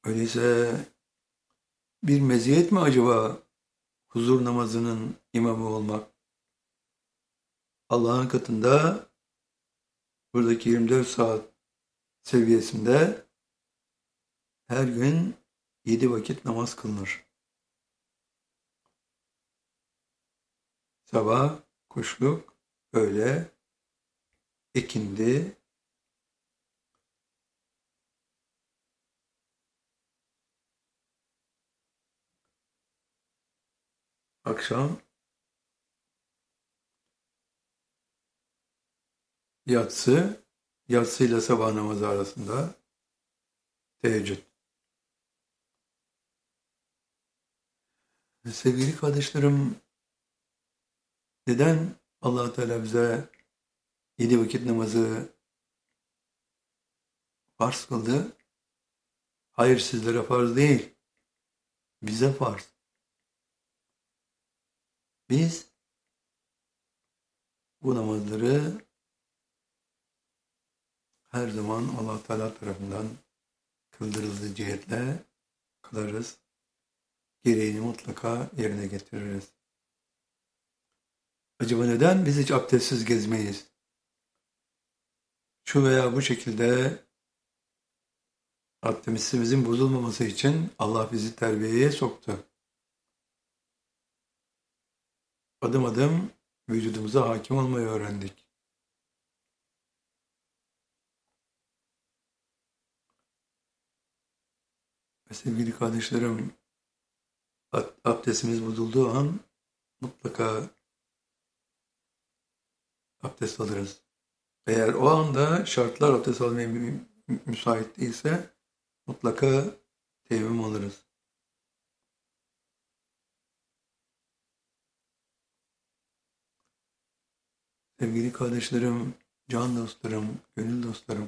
Öyleyse bir meziyet mi acaba huzur namazının imamı olmak? Allah'ın katında buradaki 24 saat seviyesinde her gün 7 vakit namaz kılınır. Sabah, kuşluk, öğle, ikindi, akşam, yatsı, yatsıyla sabah namazı arasında teheccüd. Sevgili kardeşlerim, neden Allah Teala bize 7 vakit namazı farz kıldı? Hayır, sizlere farz değil, bize farz. Biz bu namazları her zaman Allah Teala tarafından kıldırıldığı cihetle kılarız. Gereğini mutlaka yerine getiririz. Acaba neden biz hiç abdestsiz gezmeyiz? Şu veya bu şekilde abdestimizin bozulmaması için Allah bizi terbiyeye soktu. Adım adım vücudumuza hakim olmayı öğrendik. Ve sevgili kardeşlerim, abdestimiz bozulduğu an mutlaka abdest alırız. Eğer o anda şartlar abdest almaya müsait değilse mutlaka teyemmüm alırız. Sevgili kardeşlerim, can dostlarım, gönül dostlarım,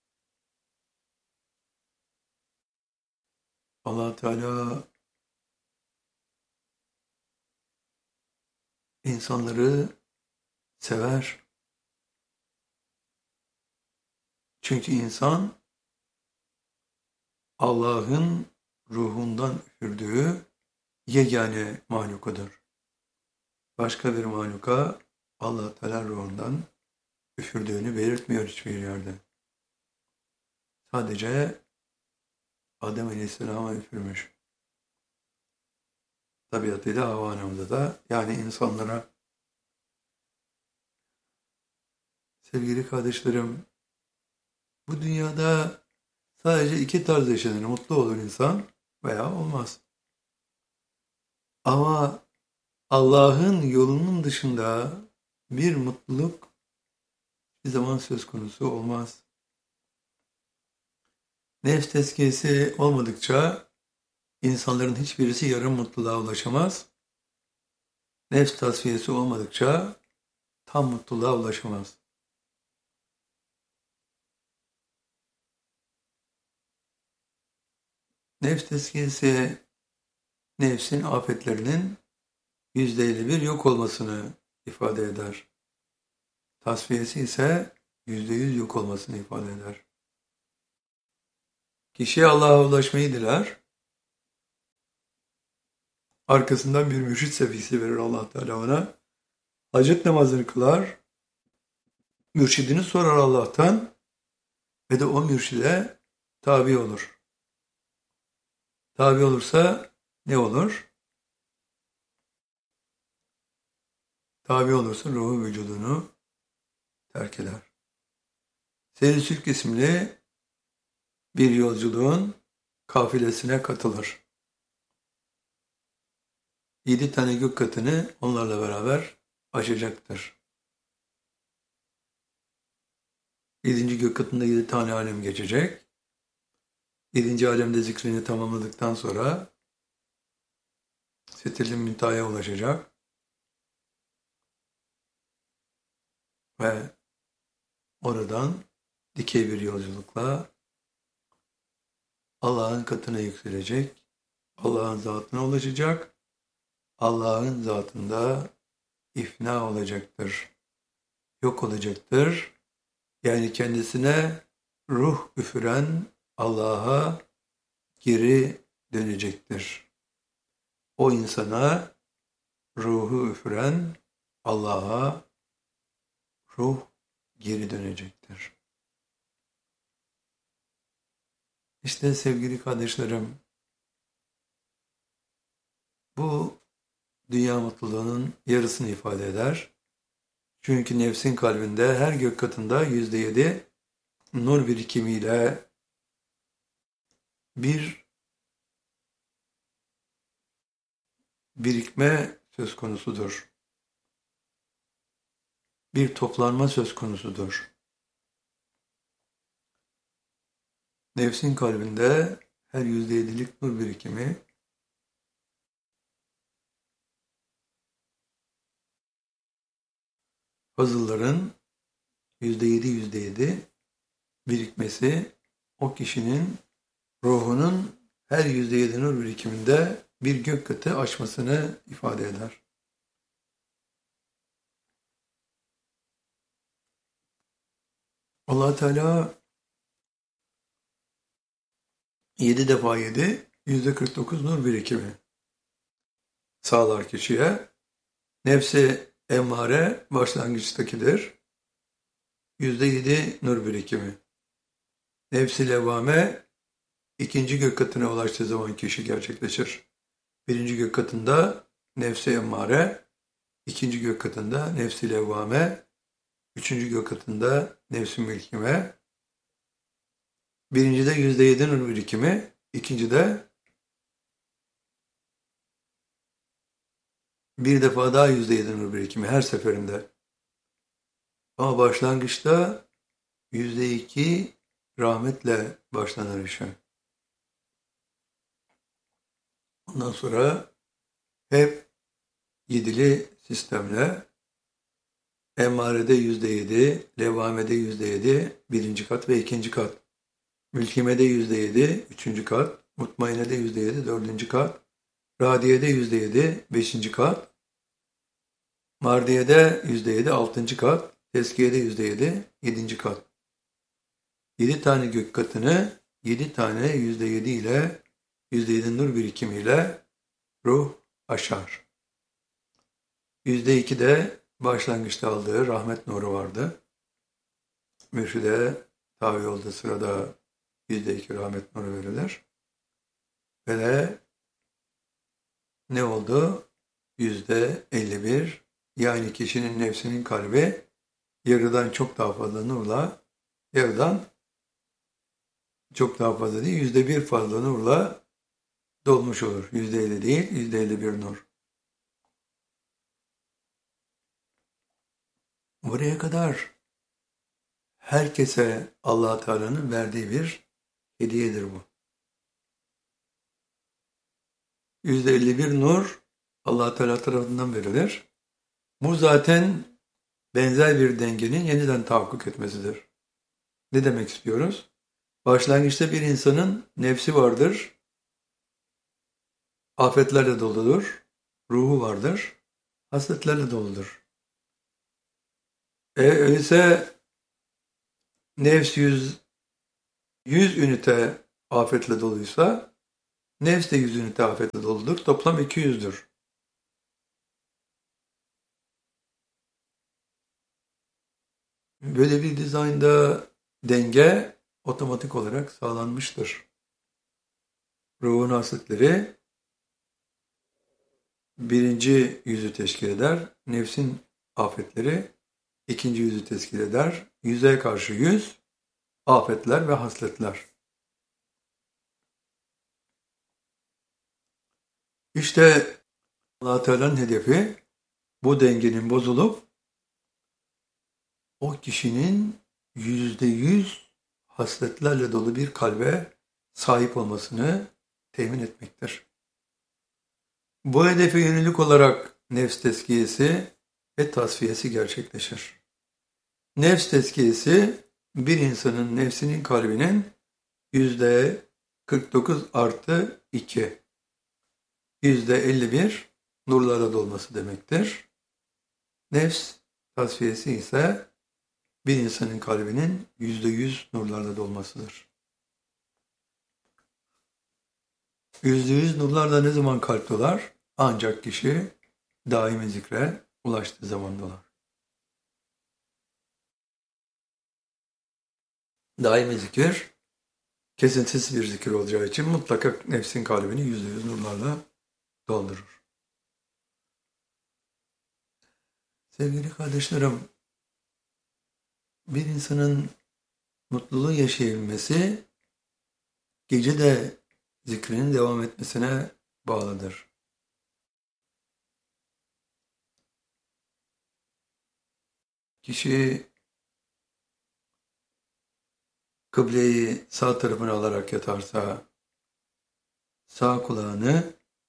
Allah Teala insanları sever. Çünkü insan Allah'ın ruhundan üfürdüğü yegane mahlukudur. Başka bir mahluka Allah Teala ruhundan üfürdüğünü belirtmiyor hiçbir yerde. Sadece Adem Aleyhisselam'a üfürmüş. Tabiatıyla Havva Hanım'da da, yani insanlara. Sevgili kardeşlerim, bu dünyada sadece iki tarz yaşanır. Mutlu olur insan veya olmaz. Ama Allah'ın yolunun dışında bir mutluluk bir zaman söz konusu olmaz. Nefs tezkiyesi olmadıkça insanların hiçbirisi yarım mutluluğa ulaşamaz. Nefs tasfiyesi olmadıkça tam mutluluğa ulaşamaz. Nefs tezkiyesi nefsin afetlerinin %51 yok olmasını ifade eder. Tasfiyesi ise %100 yok olmasını ifade eder. Kişi Allah'a ulaşmayı diler. Arkasından bir mürşit sevgisi verir Allah Teala ona. Hacet namazını kılar. Mürşidini sorar Allah'tan ve de o mürşide tabi olur. Tabi olursa ne olur? Tabi olursa ruhu vücudunu terk eder. Seyri Sülk isimli bir yolculuğun kafilesine katılır. 7 tane gök katını onlarla beraber aşacaktır. 7. gök katında 7 tane alem geçecek. 7. alemde zikrini tamamladıktan sonra Sidratul Münteha'ya ulaşacak ve oradan dikey bir yolculukla Allah'ın katına yükselecek, Allah'ın zatına ulaşacak, Allah'ın zatında ifna olacaktır, yok olacaktır. Yani kendisine ruh üfüren Allah'a geri dönecektir. O insana ruhu üfüren Allah'a ruh geri dönecektir. İşte sevgili kardeşlerim, bu dünya mutluluğunun yarısını ifade eder. Çünkü nefsin kalbinde her gök katında %7 nur birikimiyle bir birikme söz konusudur. Bir toplanma söz konusudur. Nefsin kalbinde her %7'lik nur birikimi puzzle'ların %7 birikmesi o kişinin ruhunun her %7 nur birikiminde bir gök katı aşmasını ifade eder. Allah Teala 7 defa 7 %49 nur birikimi sağlar kişiye. Nefsi emmare başlangıçtakidir. %7 nur birikimi. Nefsi levvame ikinci gök katına ulaştığı zaman kişi gerçekleşir. Birinci gök katında nefsi emmare, ikinci gök katında nefsi levvame, üçüncü gök katında nefsi mülkime. Birincide %7 nur birikimi, ikincide bir defa daha %7 nur birikimi her seferinde. Ama başlangıçta %2 rahmetle başlanır işe. Ondan sonra hep yedili sistemle emmarede %7, levvamede %7 birinci kat ve ikinci kat. Mülkimede %7 üçüncü kat, mutmainede %7 dördüncü kat, radiyede %7 beşinci kat, mardiyede %7 altıncı kat, tezkiyede %7 yedinci kat. 7 tane gök katını 7 tane %7 ile %7 nur birikimiyle ruh aşar. %2 de başlangıçta aldığı rahmet nuru vardı. Mürşide tabi olduğu sırada %2 rahmet nuru verilir. Ve de ne oldu? %51 yani kişinin nefsinin kalbi yarıdan çok daha fazla nurla, yarıdan çok daha fazla değil, %1 fazla nurla dolmuş olur. %50 değil, %51 nur. Buraya kadar herkese Allah Teala'nın verdiği bir hediyedir bu. %51 nur Allah Teala tarafından verilir. Bu zaten benzer bir dengenin yeniden tahakkuk etmesidir. Ne demek istiyoruz? Başlangıçta bir insanın nefsi vardır, afetlerle doludur, ruhu vardır, hasletlerle doludur. Öyleyse nefs 100 ünite afetle doluysa, nefs de 100 ünite afetle doludur. Toplam 200'dür. Böyle bir dizaynda denge otomatik olarak sağlanmıştır. Ruhun hasletleri birinci yüzü teşkil eder. Nefsin afetleri ikinci yüzü teşkil eder. Yüze karşı yüz, afetler ve hasletler. İşte Allah Teala'nın hedefi bu dengenin bozulup o kişinin %100 hasletlerle dolu bir kalbe sahip olmasını temin etmektir. Bu hedefe yönelik olarak nefs tezkiyesi ve tasfiyesi gerçekleşir. Nefs tezkiyesi bir insanın nefsinin kalbinin %49 artı 2, %51 nurlara dolması demektir. Nefs tasfiyesi ise bir insanın kalbinin %100 nurlarla dolmasıdır. %100 nurlarla ne zaman kalp dolar? Ancak kişi daimi zikre ulaştığı zaman dolar. Daimi zikir, kesintisiz bir zikir olacağı için mutlaka nefsin kalbini %100 nurlarla doldurur. Sevgili kardeşlerim, bir insanın mutluluğu yaşayabilmesi, gece de zikrinin devam etmesine bağlıdır. Kişi kıbleyi sağ tarafına alarak yatarsa, sağ kulağını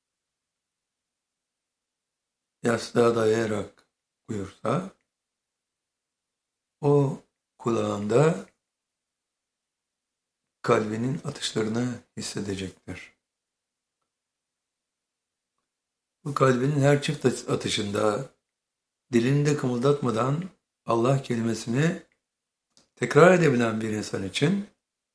yastığa dayayarak uyursa, o kulağında kalbinin atışlarını hissedecektir. Bu kalbinin her çift atışında dilini de kımıldatmadan Allah kelimesini tekrar edebilen bir insan için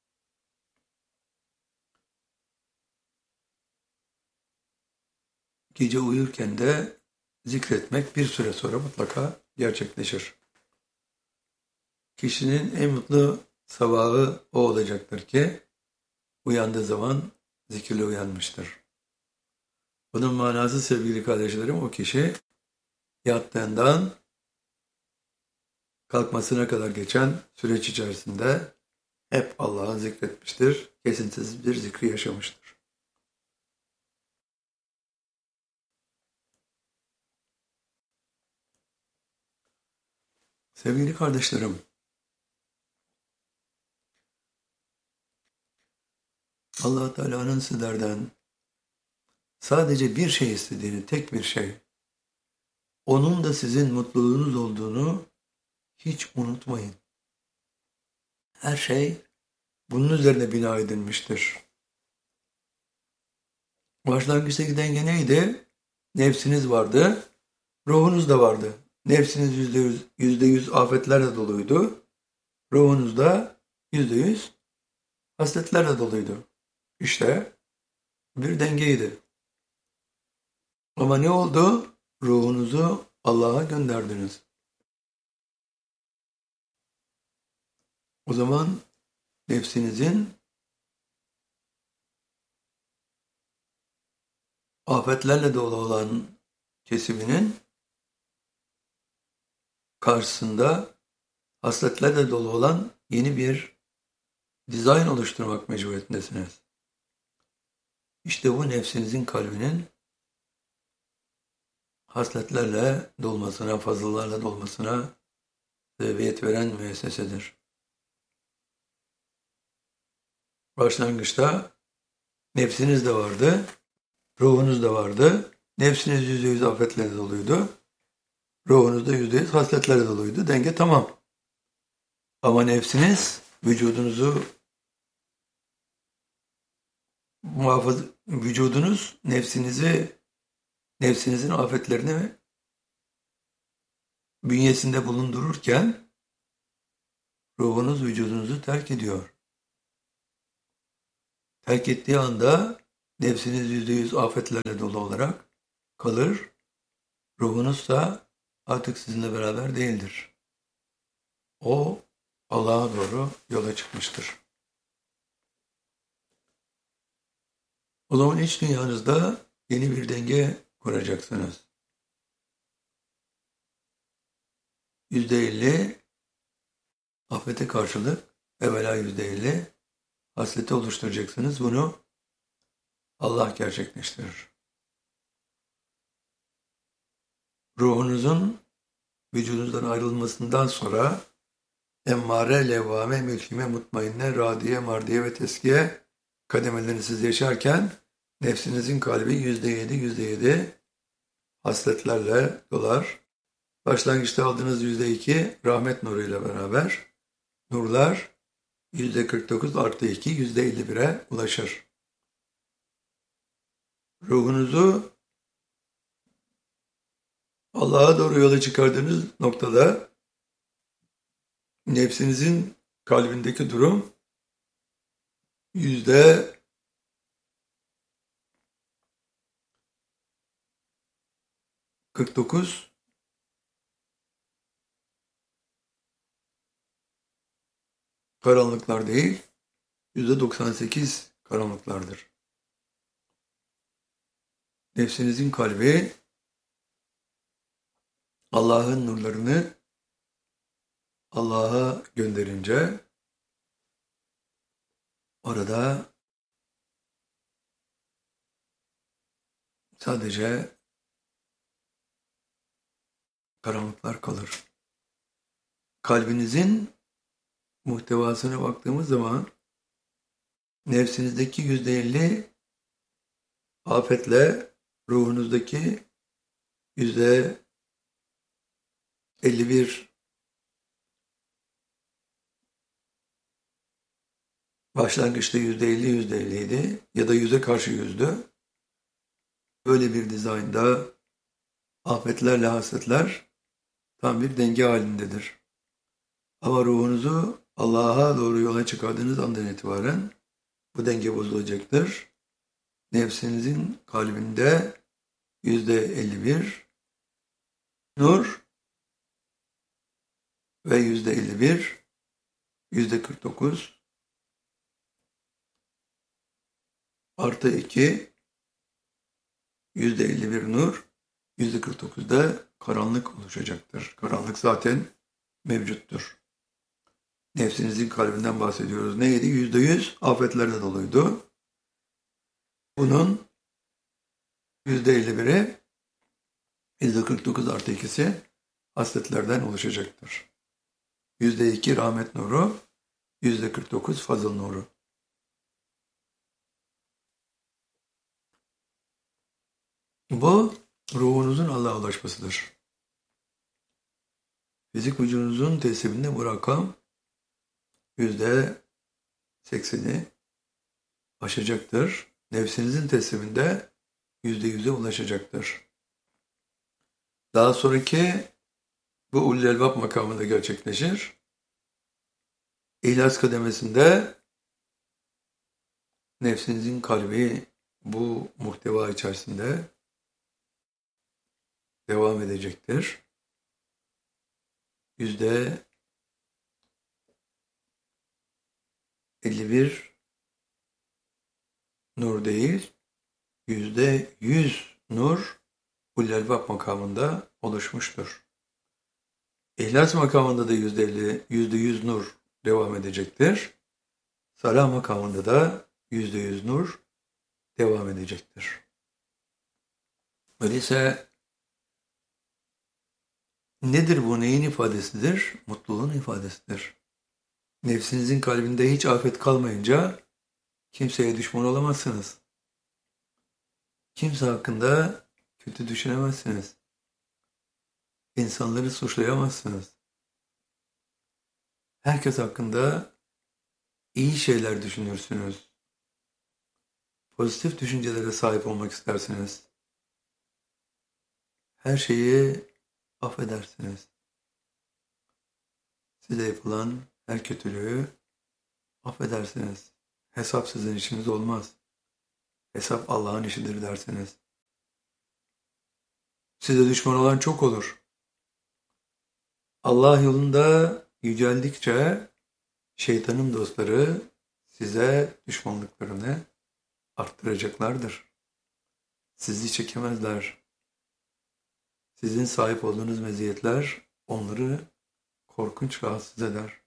gece uyurken de zikretmek bir süre sonra mutlaka gerçekleşir. Kişinin en mutlu sabahı o olacaktır ki uyandığı zaman zikirle uyanmıştır. Bunun manası sevgili kardeşlerim, o kişi yattığından kalkmasına kadar geçen süreç içerisinde hep Allah'ı zikretmiştir, kesintisiz bir zikri yaşamıştır. Sevgili kardeşlerim, Allah Teala'nın sizlerden sadece bir şey istediğini, tek bir şey, onun da sizin mutluluğunuz olduğunu hiç unutmayın. Her şey bunun üzerine bina edilmiştir. Başlangıçta giden neydi? Nefsiniz vardı, ruhunuz da vardı. Nefsiniz %100 afetlerle doluydu. Ruhunuz da %100 hasletlerle doluydu. İşte bir dengeydi. Ama ne oldu? Ruhunuzu Allah'a gönderdiniz. O zaman nefsinizin afetlerle dolu olan kesiminin karşısında hasletlerle dolu olan yeni bir dizayn oluşturmak mecburiyetindesiniz. İşte bu nefsinizin kalbinin hasletlerle dolmasına, fazıllarla dolmasına sebebiyet veren müessesedir. Başlangıçta nefsiniz de vardı, ruhunuz da vardı. Nefsiniz %100 afetlerle doluydu. Ruhunuz da %100 hasletlerle doluydu. Denge tamam. Ama nefsiniz vücudunuz nefsinizin afetlerini bünyesinde bulundururken ruhunuz vücudunuzu terk ediyor. Terk ettiği anda nefsiniz %100 afetlerle dolu olarak kalır. Ruhunuz da artık sizinle beraber değildir. O Allah'a doğru yola çıkmıştır. O zaman iç dünyanızda yeni bir denge kuracaksınız. %50 afete karşılık evvela %50 hasreti oluşturacaksınız. Bunu Allah gerçekleştirir. Ruhunuzun vücudunuzdan ayrılmasından sonra emmare, levvame, mülkime, mutmainne, radiye, mardiye ve teskiye kademelerini siz yaşarken nefsinizin kalbi %7 hasletlerle dolar. Başlangıçta aldığınız %2 rahmet nuruyla beraber nurlar %49 artı 2 %51'e ulaşır. Ruhunuzu Allah'a doğru yola çıkardığınız noktada nefsinizin kalbindeki durum 49 karanlıklar değil, %98 karanlıklardır. Nefsinizin kalbi Allah'ın nurlarını Allah'a gönderince orada sadece karanlıklar kalır. Kalbinizin muhtevasına baktığımız zaman nefsinizdeki %50 afetle ruhunuzdaki %51 başlangıçta %50 ya da 100'e karşı 100'dü. Böyle bir dizaynda afetlerle hasetler tam bir denge halindedir. Ama ruhunuzu Allah'a doğru yola çıkardığınız andan itibaren bu denge bozulacaktır. Nefsinizin kalbinde %51 nur ve %51, %49 artı 2, %51 nur, %49'da karanlık oluşacaktır. Karanlık zaten mevcuttur. Nefsinizin kalbinden bahsediyoruz. Neydi? %100 afetlerle doluydu. Bunun %51'i, %49 artı 2'si hasletlerden oluşacaktır. %2 rahmet nuru, %49 fazıl nuru. Bu ruhunuzun Allah'a ulaşmasıdır. Fizik vücudunuzun tesliminde bu rakam %80'i aşacaktır. Nefsinizin tesliminde %100'e ulaşacaktır. Daha sonraki bu ulul elbab makamında gerçekleşir. İhlas kademesinde nefsinizin kalbi bu muhteva içerisinde devam edecektir. %51 nur değil, %100 nur ulul elbab makamında oluşmuştur. İhlas makamında da %50, %100 nur devam edecektir. Salah makamında da %100 nur devam edecektir. Öyleyse nedir bu? Neyin ifadesidir? Mutluluğun ifadesidir. Nefsinizin kalbinde hiç afet kalmayınca kimseye düşman olamazsınız. Kimse hakkında kötü düşünemezsiniz. İnsanları suçlayamazsınız. Herkes hakkında iyi şeyler düşünürsünüz. Pozitif düşüncelere sahip olmak istersiniz. Her şeyi affedersiniz. Size yapılan her kötülüğü affedersiniz. Hesap sizin işiniz olmaz. Hesap Allah'ın işidir dersiniz. Size düşman olan çok olur. Allah yolunda yüceldikçe şeytanın dostları size düşmanlıklarını arttıracaklardır. Sizi çekemezler. Sizin sahip olduğunuz meziyetler onları korkunç rahatsız eder.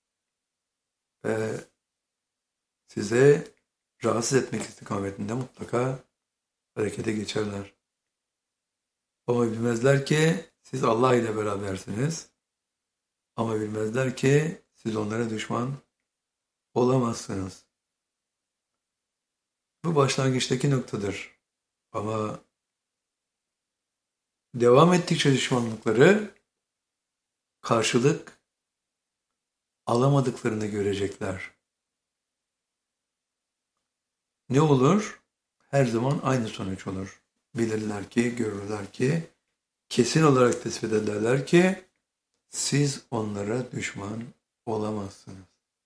Ve size rahatsız etmek istikametinde mutlaka harekete geçerler. Ama bilmezler ki siz Allah ile berabersiniz. Ama bilmezler ki siz onlara düşman olamazsınız. Bu başlangıçtaki noktadır. Ama devam ettikçe düşmanlıkları karşılık alamadıklarını görecekler. Ne olur? Her zaman aynı sonuç olur. Bilirler ki, görürler ki, kesin olarak tespit ederler ki siz onlara düşman olamazsınız.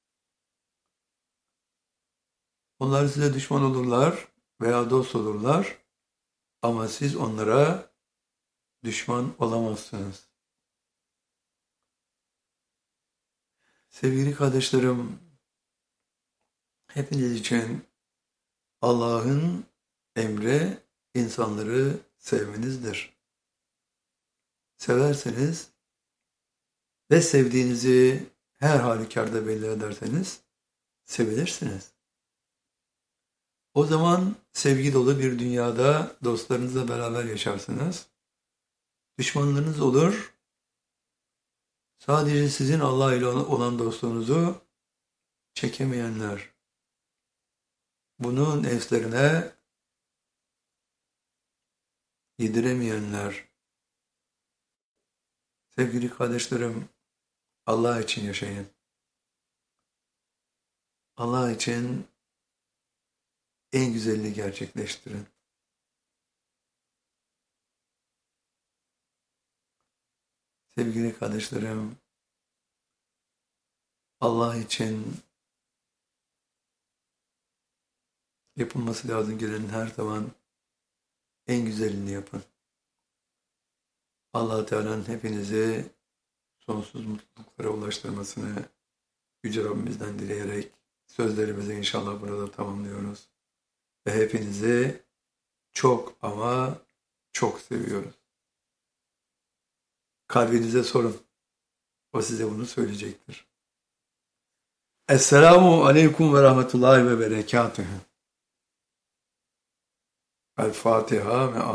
Onlar size düşman olurlar veya dost olurlar ama siz onlara düşman olamazsınız. Sevgili kardeşlerim, hepiniz için Allah'ın emri insanları sevmenizdir. Severseniz ve sevdiğinizi her halükarda belli ederseniz sevilirsiniz. O zaman sevgi dolu bir dünyada dostlarınızla beraber yaşarsınız. Düşmanlarınız olur. Sadece sizin Allah ile olan dostluğunuzu çekemeyenler. Bunu nefslerine yediremeyenler. Sevgili kardeşlerim, Allah için yaşayın. Allah için en güzelini gerçekleştirin. Sevgili kardeşlerim, Allah için yapılması lazım gelenin her zaman en güzelini yapın. Allah Teala'nın hepinizi sonsuz mutluluklara ulaştırmasını Yüce Rabbimizden dileyerek sözlerimizi inşallah burada tamamlıyoruz. Ve hepinizi çok ama çok seviyoruz. Kalbinize sorun. O size bunu söyleyecektir. Esselamu aleyküm ve rahmetullahi ve berekatühü. El Fatiha ve